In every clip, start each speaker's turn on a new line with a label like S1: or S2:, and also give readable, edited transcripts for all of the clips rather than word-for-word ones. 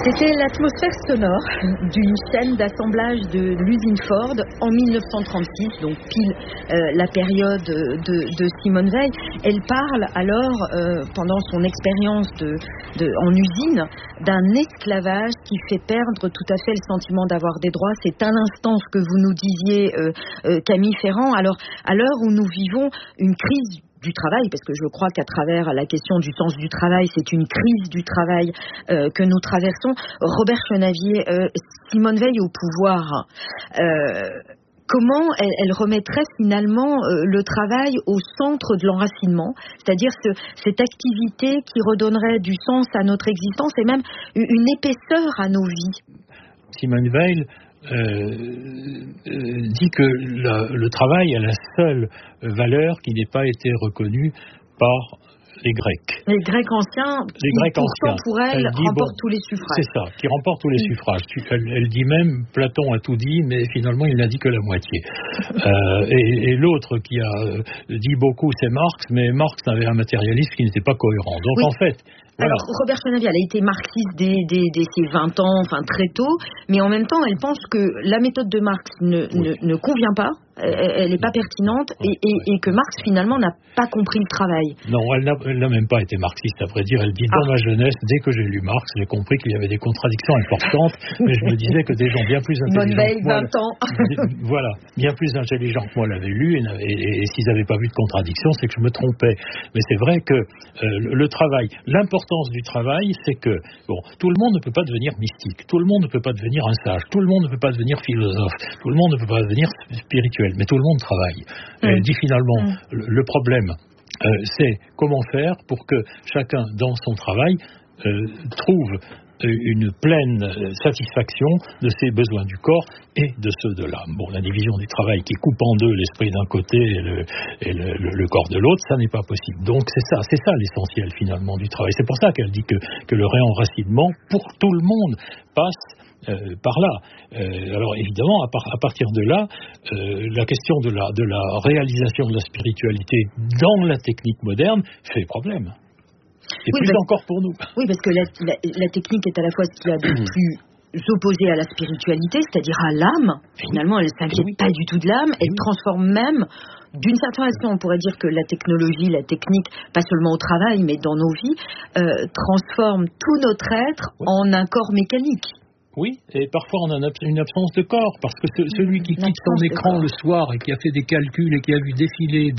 S1: C'était l'atmosphère sonore d'une chaîne d'assemblage de l'usine Ford en 1936, donc pile la période de Simone Veil. Elle parle alors, pendant son expérience en usine, d'un esclavage qui fait perdre tout à fait le sentiment d'avoir des droits. C'est à l'instant ce que vous nous disiez, Camille Ferrand. Alors, à l'heure où nous vivons une crise du travail, parce que je crois qu'à travers la question du sens du travail, c'est une crise du travail que nous traversons. Robert Chenavier, Simone Veil au pouvoir, comment elle remettrait finalement le travail au centre de l'enracinement, c'est-à-dire cette activité qui redonnerait du sens à notre existence et même une épaisseur à nos vies?
S2: Simone Veil dit que le travail a la seule valeur qui n'ait pas été reconnue par les Grecs.
S1: Les Grecs anciens, pour elle, remportent tous les suffrages.
S2: C'est ça, qui remportent tous les suffrages. Elle dit même, Platon a tout dit, mais finalement il n'a dit que la moitié. Et l'autre qui a dit beaucoup, c'est Marx, mais Marx avait un matérialisme qui n'était pas cohérent. Donc en fait... Voilà.
S1: Alors, Robert Chenavier, elle a été marxiste dès ses 20 ans, enfin très tôt, mais en même temps, elle pense que la méthode de Marx ne convient pas, elle n'est pas pertinente, et que Marx, finalement, n'a pas compris le travail.
S2: Non, elle n'a même pas été marxiste, à vrai dire. Elle dit, dans ma jeunesse, dès que j'ai lu Marx, j'ai compris qu'il y avait des contradictions importantes, mais je me disais que des gens bien plus intelligents que moi...
S1: 20 ans.
S2: Voilà, bien plus intelligents que moi l'avaient lu, et s'ils n'avaient pas vu de contradiction, c'est que je me trompais. Mais c'est vrai que le travail, l'importance du travail, c'est que tout le monde ne peut pas devenir mystique, tout le monde ne peut pas devenir un sage, tout le monde ne peut pas devenir philosophe, tout le monde ne peut pas devenir spirituel, mais tout le monde travaille. Elle dit finalement, le problème, c'est comment faire pour que chacun dans son travail trouve une pleine satisfaction de ses besoins du corps et de ceux de l'âme. Bon, la division du travail qui coupe en deux l'esprit d'un côté et le corps de l'autre, ça n'est pas possible. Donc c'est ça l'essentiel finalement du travail. C'est pour ça qu'elle dit que le réenracinement pour tout le monde passe par là. Alors évidemment, à partir de là, la question de la réalisation de la spiritualité dans la technique moderne fait problème. Et plus encore pour nous.
S1: Oui, parce que la technique est à la fois ce qu'il y a de plus opposé à la spiritualité, c'est-à-dire à l'âme. Finalement, elle ne s'inquiète pas du tout de l'âme, elle transforme même, d'une certaine façon, on pourrait dire que la technologie, la technique, pas seulement au travail, mais dans nos vies, transforme tout notre être en un corps mécanique.
S2: Oui, et parfois on a une absence de corps, parce que celui qui quitte son écran le soir et qui a fait des calculs et qui a vu défiler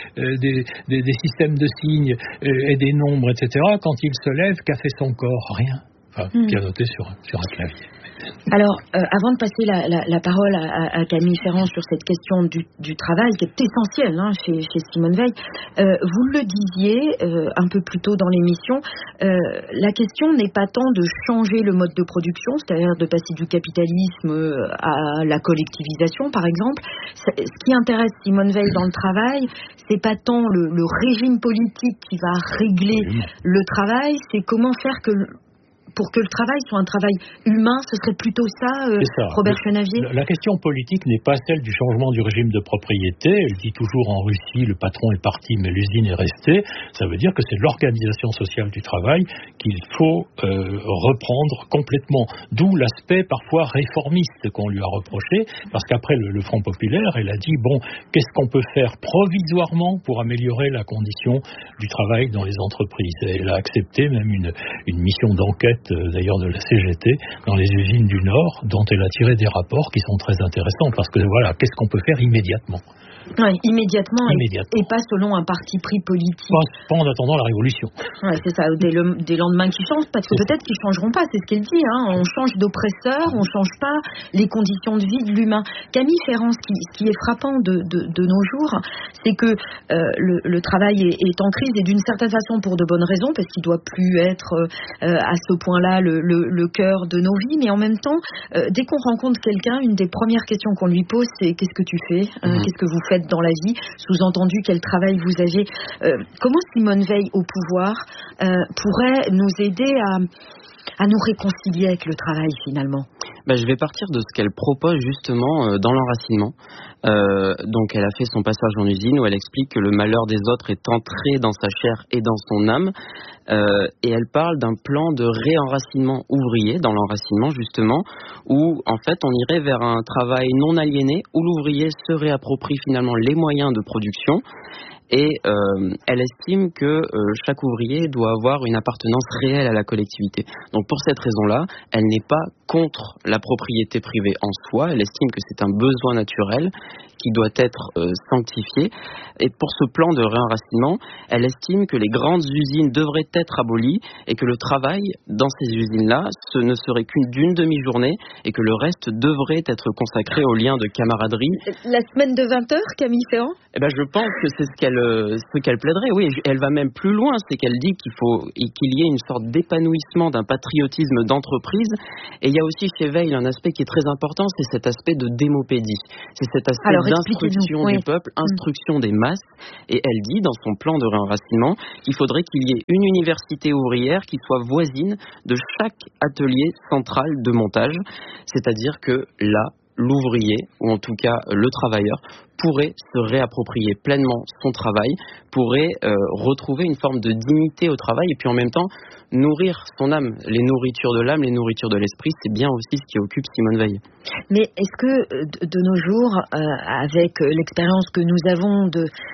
S2: des systèmes de signes et des nombres, etc., quand il se lève, qu'a fait son corps? Rien. Enfin, pianoté sur un clavier.
S1: Alors, avant de passer la parole à Camille Ferrand sur cette question du travail, qui est essentielle chez Simone Veil, vous le disiez un peu plus tôt dans l'émission, la question n'est pas tant de changer le mode de production, c'est-à-dire de passer du capitalisme à la collectivisation, par exemple. Ce qui intéresse Simone Veil dans le travail, c'est pas tant le régime politique qui va régler le travail, c'est comment faire pour que le travail soit un travail humain, ce serait plutôt ça, Robert Chenavier?
S2: La question politique n'est pas celle du changement du régime de propriété. Elle dit toujours en Russie, le patron est parti, mais l'usine est restée. Ça veut dire que c'est l'organisation sociale du travail qu'il faut reprendre complètement. D'où l'aspect parfois réformiste qu'on lui a reproché, parce qu'après le Front populaire, elle a dit, qu'est-ce qu'on peut faire provisoirement pour améliorer la condition du travail dans les entreprises? Et elle a accepté même une mission d'enquête d'ailleurs de la CGT dans les usines du Nord, dont elle a tiré des rapports qui sont très intéressants, parce que qu'est-ce qu'on peut faire immédiatement?
S1: Oui, immédiatement. Et pas selon un parti pris politique.
S2: Pas en attendant la révolution.
S1: Ouais, c'est ça, des lendemains qui changent, parce que peut-être qu'ils ne changeront pas, c'est ce qu'elle dit. On change d'oppresseur, on ne change pas les conditions de vie de l'humain. Camille Ferrand, ce qui est frappant de nos jours, c'est que le travail est en crise, et d'une certaine façon pour de bonnes raisons, parce qu'il ne doit plus être à ce point-là le cœur de nos vies, mais en même temps, dès qu'on rencontre quelqu'un, une des premières questions qu'on lui pose, c'est qu'est-ce que tu fais, qu'est-ce que vous faites dans la vie, sous-entendu quel travail vous avez. Comment Simone Veil au pouvoir pourrait nous aider à nous réconcilier avec le travail finalement?
S3: Je vais partir de ce qu'elle propose justement dans l'enracinement. Donc elle a fait son passage en usine où elle explique que le malheur des autres est entré dans sa chair et dans son âme. Et elle parle d'un plan de réenracinement ouvrier dans l'enracinement justement, où en fait on irait vers un travail non aliéné où l'ouvrier se réapproprie finalement les moyens de production. Et elle estime que chaque ouvrier doit avoir une appartenance réelle à la collectivité. Donc pour cette raison-là, elle n'est pas contre la propriété privée en soi, elle estime que c'est un besoin naturel qui doit être sanctifié. Et pour ce plan de réenracinement, elle estime que les grandes usines devraient être abolies et que le travail dans ces usines-là, ce ne serait d'une demi-journée et que le reste devrait être consacré aux liens de camaraderie.
S1: La semaine de 20 heures, Camille Ferrand ?
S3: Je pense que c'est ce qu'elle plaiderait, oui. Elle va même plus loin, c'est qu'elle dit qu'il y ait une sorte d'épanouissement d'un patriotisme d'entreprise. Et il y a aussi chez Veil un aspect qui est très important, c'est cet aspect de démopédie. C'est cet aspect d'instruction du peuple, instruction des masses. Et elle dit dans son plan de réenracinement qu'il faudrait qu'il y ait une université ouvrière qui soit voisine de chaque atelier central de montage. C'est-à-dire que là, l'ouvrier, ou en tout cas le travailleur, pourrait se réapproprier pleinement son travail, pourrait retrouver une forme de dignité au travail et puis en même temps nourrir son âme. Les nourritures de l'âme, les nourritures de l'esprit, c'est bien aussi ce qui occupe Simone Veil.
S1: Mais est-ce que de nos jours, avec l'expérience que nous avons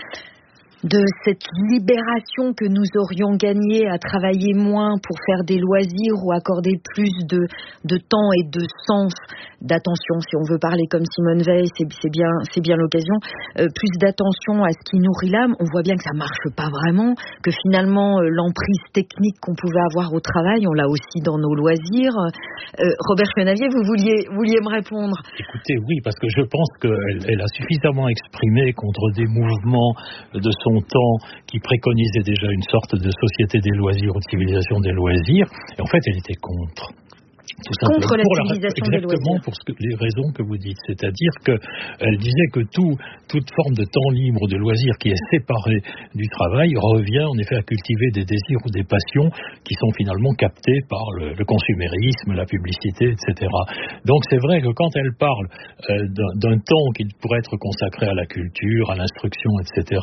S1: de cette libération que nous aurions gagnée à travailler moins pour faire des loisirs ou accorder plus de temps et de sens, d'attention, si on veut parler comme Simone Veil, c'est bien l'occasion, plus d'attention à ce qui nourrit l'âme, on voit bien que ça marche pas vraiment, que finalement l'emprise technique qu'on pouvait avoir au travail, on l'a aussi dans nos loisirs. Robert Chenavier, vous vouliez me répondre?
S2: Écoutez, oui, parce que je pense qu'elle a suffisamment exprimé contre des mouvements de son temps qui préconisait déjà une sorte de société des loisirs ou de civilisation des loisirs, et en fait elle était contre.
S1: Contre la civilisation des loisirs.
S2: Exactement pour les raisons que vous dites, c'est-à-dire qu'elle disait que toute forme de temps libre de loisirs qui est séparée du travail revient en effet à cultiver des désirs ou des passions qui sont finalement captés par le consumérisme, la publicité, etc. Donc c'est vrai que quand elle parle d'un temps qui pourrait être consacré à la culture, à l'instruction, etc.,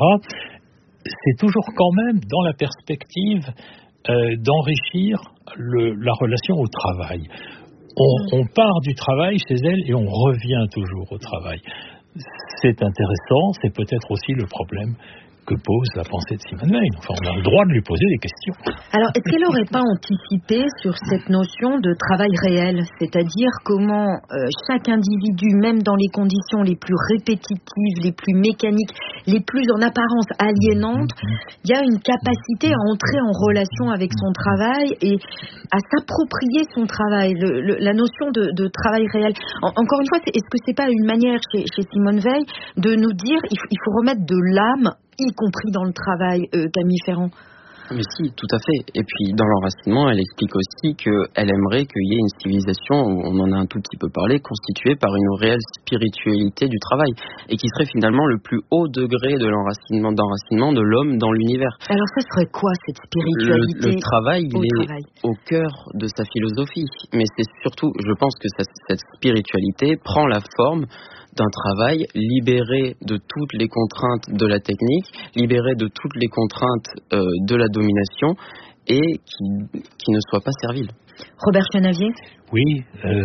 S2: c'est toujours quand même dans la perspective d'enrichir la relation au travail. On part du travail chez elle et on revient toujours au travail. C'est intéressant, c'est peut-être aussi le problème que pose la pensée de Simone Veil. Enfin, on a le droit de lui poser des questions.
S1: Alors, est-ce qu'elle n'aurait pas anticipé sur cette notion de travail réel, c'est-à-dire comment chaque individu, même dans les conditions les plus répétitives, les plus mécaniques, les plus en apparence aliénantes, il y a une capacité à entrer en relation avec son travail et à s'approprier son travail, la notion de travail réel. Encore une fois, est-ce que c'est pas une manière chez Simone Veil de nous dire il faut remettre de l'âme, y compris dans le travail, Camille Ferrand?
S3: Mais si, tout à fait. Et puis, dans l'enracinement, elle explique aussi qu'elle aimerait qu'il y ait une civilisation, on en a un tout petit peu parlé, constituée par une réelle spiritualité du travail, et qui serait finalement le plus haut degré de d'enracinement de l'homme dans l'univers.
S1: Alors, ça serait quoi, cette spiritualité?
S3: Le travail, il est au cœur de sa philosophie. Mais c'est surtout, je pense que cette spiritualité prend la forme d'un travail libéré de toutes les contraintes de la technique, libéré de toutes les contraintes de la domination et qui ne soit pas servile.
S1: Robert Chenavier ?
S2: Oui,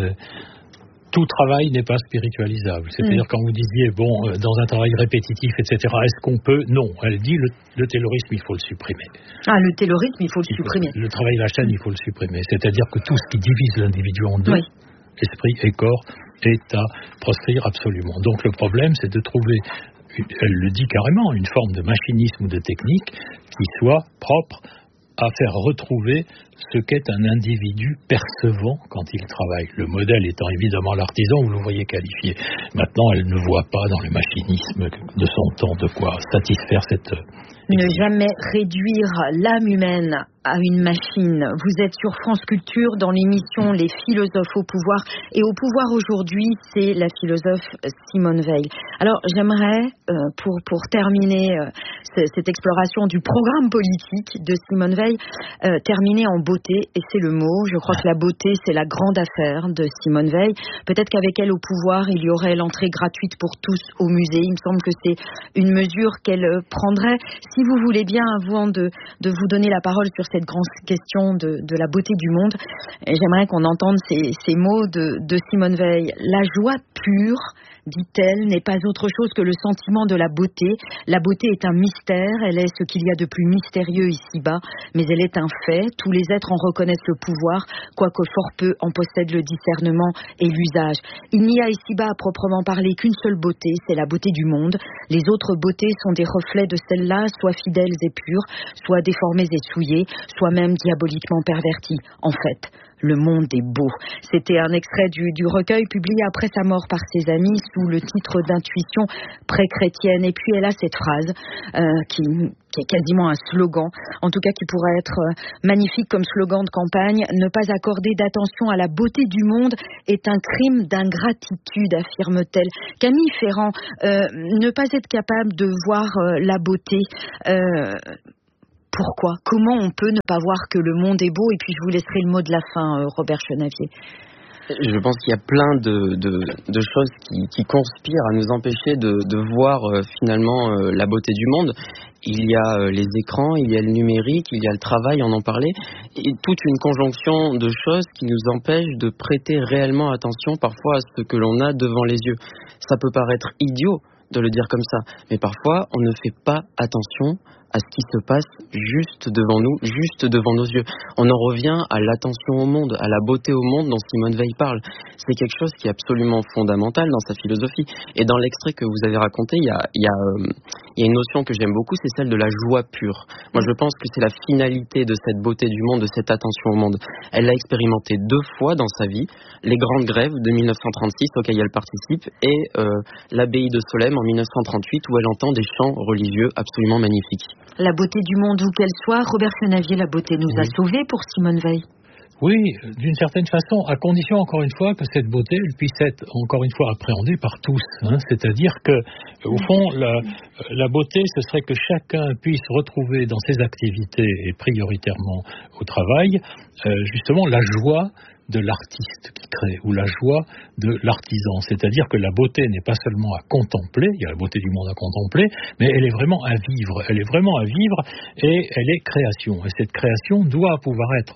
S2: tout travail n'est pas spiritualisable. C'est-à-dire quand vous disiez, dans un travail répétitif, etc., est-ce qu'on peut ? Non, elle dit le taylorisme, il faut le supprimer.
S1: Ah, le taylorisme, il faut le supprimer.
S2: Le travail à la chaîne, il faut le supprimer. C'est-à-dire que tout ce qui divise l'individu en deux, esprit et corps, est à proscrire absolument. Donc le problème, c'est de trouver, elle le dit carrément, une forme de machinisme ou de technique qui soit propre à faire retrouver ce qu'est un individu percevant quand il travaille. Le modèle étant évidemment l'artisan ou l'ouvrier qualifié. Maintenant, elle ne voit pas dans le machinisme de son temps de quoi satisfaire cette...
S1: Ne jamais réduire l'âme humaine à une machine. Vous êtes sur France Culture dans l'émission Les philosophes au pouvoir. Et au pouvoir aujourd'hui, c'est la philosophe Simone Veil. Alors, j'aimerais, pour terminer cette exploration du programme politique de Simone Veil, terminer en beauté, et c'est le mot. Je crois que la beauté, c'est la grande affaire de Simone Veil. Peut-être qu'avec elle au pouvoir, il y aurait l'entrée gratuite pour tous au musée. Il me semble que c'est une mesure qu'elle prendrait. Si vous voulez bien, avant de vous donner la parole sur cette grande question de la beauté du monde, j'aimerais qu'on entende ces mots de Simone Veil. La joie pure, dit-elle, n'est pas autre chose que le sentiment de la beauté. La beauté est un mystère, elle est ce qu'il y a de plus mystérieux ici-bas, mais elle est un fait. Tous les êtres en reconnaissent le pouvoir, quoique fort peu en possèdent le discernement et l'usage. Il n'y a ici-bas à proprement parler qu'une seule beauté, c'est la beauté du monde. Les autres beautés sont des reflets de celle-là, soit fidèles et pures, soit déformées et souillées, soit même diaboliquement perverties. En fait, le monde est beau. C'était un extrait du recueil publié après sa mort par ses amis sous le titre d'Intuition pré-chrétienne. Et puis elle a cette phrase qui est quasiment un slogan, en tout cas qui pourrait être magnifique comme slogan de campagne. Ne pas accorder d'attention à la beauté du monde est un crime d'ingratitude, affirme-t-elle. Camille Ferrand, ne pas être capable de voir la beauté, pourquoi ? Comment on peut ne pas voir que le monde est beau ? Et puis je vous laisserai le mot de la fin, Robert Chenavier.
S3: Je pense qu'il y a plein de choses qui conspirent à nous empêcher de voir finalement la beauté du monde. Il y a les écrans, il y a le numérique, il y a le travail, on en parlait, et toute une conjonction de choses qui nous empêchent de prêter réellement attention parfois à ce que l'on a devant les yeux. Ça peut paraître idiot de le dire comme ça, mais parfois on ne fait pas attention à ce qui se passe juste devant nous, juste devant nos yeux. On en revient à l'attention au monde, à la beauté au monde dont Simone Veil parle. C'est quelque chose qui est absolument fondamental dans sa philosophie. Et dans l'extrait que vous avez raconté, il y a une notion que j'aime beaucoup, c'est celle de la joie pure. Moi, je pense que c'est la finalité de cette beauté du monde, de cette attention au monde. Elle l'a expérimenté 2 fois dans sa vie, les grandes grèves de 1936 auxquelles elle participe, et l'abbaye de Solesmes en 1938 où elle entend des chants religieux absolument magnifiques.
S1: La beauté du monde où qu'elle soit, Robert Chenavier, la beauté nous a sauvés pour Simone Veil.
S2: Oui, d'une certaine façon, à condition, encore une fois, que cette beauté elle puisse être, encore une fois, appréhendée par tous. C'est-à-dire que, au fond, la beauté, ce serait que chacun puisse retrouver dans ses activités, et prioritairement au travail, justement la joie de l'artiste qui crée, ou la joie de l'artisan. C'est-à-dire que la beauté n'est pas seulement à contempler, il y a la beauté du monde à contempler, mais elle est vraiment à vivre. Elle est vraiment à vivre et elle est création. Et cette création doit pouvoir être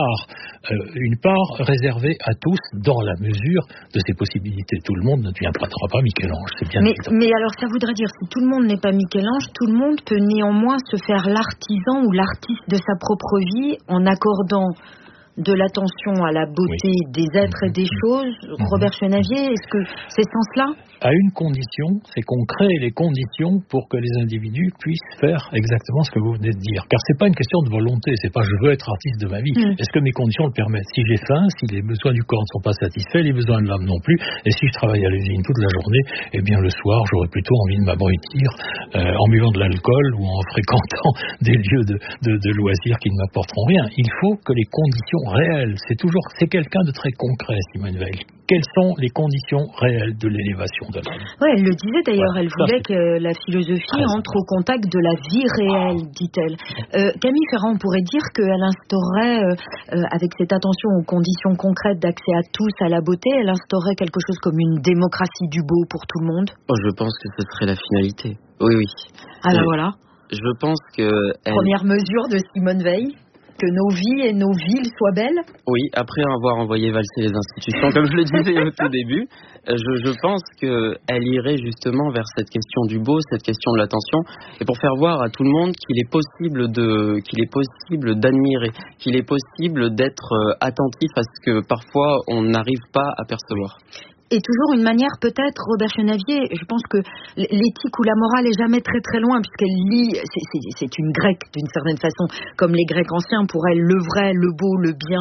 S2: une part réservée à tous dans la mesure de ses possibilités. Tout le monde ne deviendra pas Michel-Ange, c'est bien évident.
S1: Mais alors ça voudrait dire, si tout le monde n'est pas Michel-Ange, tout le monde peut néanmoins se faire l'artisan ou l'artiste de sa propre vie en accordant de l'attention à la beauté des êtres et des choses. Robert Chenavier, est-ce que c'est ce sens-là ?
S2: À une condition, c'est qu'on crée les conditions pour que les individus puissent faire exactement ce que vous venez de dire. Car c'est pas une question de volonté, c'est pas je veux être artiste de ma vie. Est-ce que mes conditions le permettent ? Si j'ai faim, si les besoins du corps ne sont pas satisfaits, les besoins de l'âme non plus, et si je travaille à l'usine toute la journée, eh bien le soir, j'aurais plutôt envie de m'abrutir en buvant de l'alcool ou en fréquentant des lieux de loisirs qui ne m'apporteront rien. Il faut que les conditions réelles, c'est quelqu'un de très concret, Simone Veil. Quelles sont les conditions réelles de l'élévation de l'homme ?
S1: Oui, elle le disait d'ailleurs, elle voulait que la philosophie entre au contact de la vie réelle, dit-elle. Camille Ferrand, on pourrait dire qu'elle instaurait, avec cette attention aux conditions concrètes d'accès à tous à la beauté, elle instaurait quelque chose comme une démocratie du beau pour tout le monde ?
S3: Je pense que ce serait la finalité. Oui.
S1: Alors voilà.
S3: Je pense que...
S1: Première mesure de Simone Veil ? Que nos vies et nos villes soient belles ?
S3: Oui, après avoir envoyé valser les institutions, comme je le disais au tout début, je pense qu'elle irait justement vers cette question du beau, cette question de l'attention, et pour faire voir à tout le monde qu'il est possible d'admirer, qu'il est possible d'être attentif à ce que parfois on n'arrive pas à percevoir.
S1: Et toujours une manière peut-être, Robert Chenavier, je pense que l'éthique ou la morale est jamais très très loin puisqu'elle lie, c'est une grecque d'une certaine façon, comme les Grecs anciens, pour elle le vrai, le beau, le bien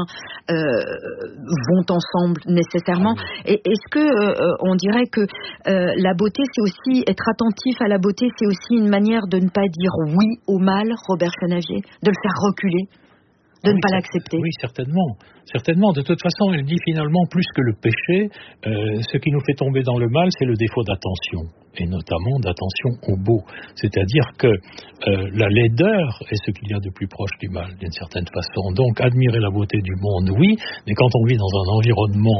S1: vont ensemble nécessairement. Et est-ce que on dirait que la beauté c'est aussi, être attentif à la beauté c'est aussi une manière de ne pas dire oui au mal, Robert Chenavier, de le faire reculer ? de ne pas l'accepter.
S2: Oui, certainement. Certainement. De toute façon, elle dit finalement, plus que le péché, ce qui nous fait tomber dans le mal, c'est le défaut d'attention. Et notamment d'attention au beau. C'est-à-dire que la laideur est ce qu'il y a de plus proche du mal, d'une certaine façon. Donc, admirer la beauté du monde, oui, mais quand on vit dans un environnement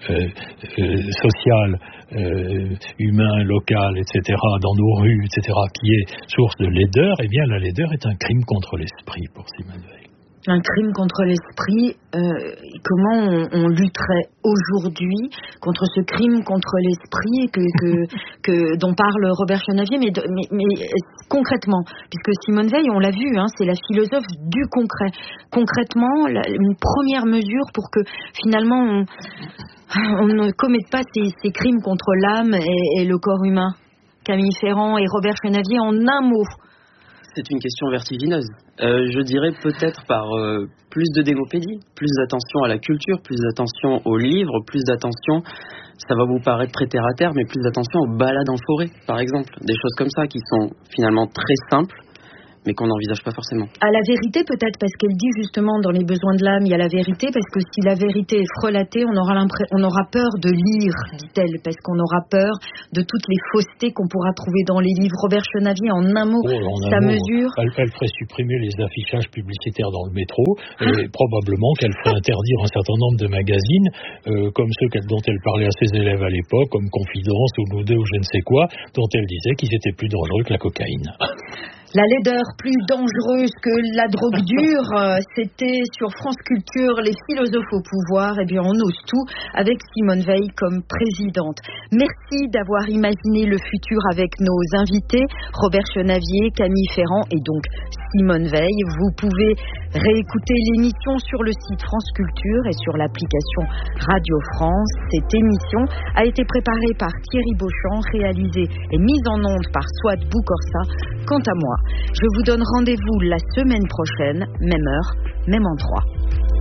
S2: social, humain, local, etc., dans nos rues, etc., qui est source de laideur, eh bien, la laideur est un crime contre l'esprit, pour Simone Veil.
S1: Un crime contre l'esprit, comment on lutterait aujourd'hui contre ce crime contre l'esprit dont parle Robert Chenavier, mais concrètement, puisque Simone Veil, on l'a vu, c'est la philosophe du concret. Concrètement, une première mesure pour que finalement on ne commette pas ces crimes contre l'âme et le corps humain. Camille Ferrand et Robert Chenavier, en un mot.
S3: C'est une question vertigineuse. Je dirais peut-être par plus de démopédie, plus d'attention à la culture, plus d'attention aux livres, plus d'attention, ça va vous paraître très terre à terre, mais plus d'attention aux balades en forêt, par exemple. Des choses comme ça qui sont finalement très simples, mais qu'on n'envisage pas forcément.
S1: À la vérité, peut-être, parce qu'elle dit justement dans Les besoins de l'âme, il y a la vérité, parce que si la vérité est frelatée, on aura peur de lire, dit-elle, parce qu'on aura peur de toutes les faussetés qu'on pourra trouver dans les livres. Robert Chenavier, en un mot, mesure...
S2: Elle ferait supprimer les affichages publicitaires dans le métro, et probablement qu'elle ferait interdire un certain nombre de magazines, comme ceux dont elle parlait à ses élèves à l'époque, comme Confidence ou Nous deux ou je ne sais quoi, dont elle disait qu'ils étaient plus dangereux que la cocaïne.
S1: La laideur plus dangereuse que la drogue dure, c'était sur France Culture, les philosophes au pouvoir. Eh bien, on ose tout avec Simone Veil comme présidente. Merci d'avoir imaginé le futur avec nos invités, Robert Chenavier, Camille Ferrand et donc Simone Veil. Vous pouvez réécouter l'émission sur le site France Culture et sur l'application Radio France. Cette émission a été préparée par Thierry Beauchamp, réalisée et mise en onde par Swat Boukorsa. Quant à moi, je vous donne rendez-vous la semaine prochaine, même heure, même endroit.